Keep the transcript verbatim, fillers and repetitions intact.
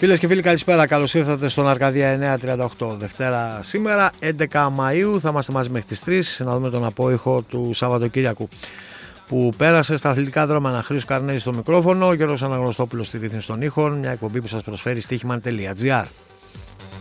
Φίλες και φίλοι, καλησπέρα. Καλώς ήρθατε στον Αρκαδία εννιακόσια τριάντα οκτώ. Δευτέρα σήμερα, έντεκα Μαΐου. Θα είμαστε μαζί μέχρι τις τρεις να δούμε τον απόϊχο του Σαββατοκύριακου που πέρασε στα αθλητικά δρόμενα. Χρήστος Καρνέζης στο μικρόφωνο, Γιώργος Αναγνωστόπουλος στη ρύθμιση των ήχων. Μια εκπομπή που σας προσφέρει στοίχημαν τελεία τζι άρ.